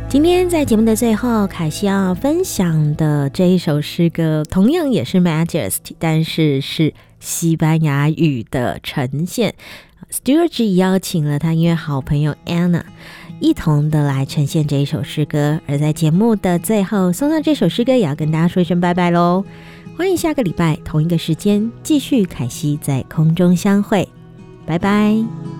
今天在节目的最后，凯西要分享的这一首诗歌同样也是 Majesty， 但是是西班牙语的呈现。Stuart 邀请了他音乐好朋友 Anna 一同的来呈现这一首诗歌，而在节目的最后送上这首诗歌，也要跟大家说一声拜拜咯。欢迎下个礼拜同一个时间继续凯西在空中相会，拜拜。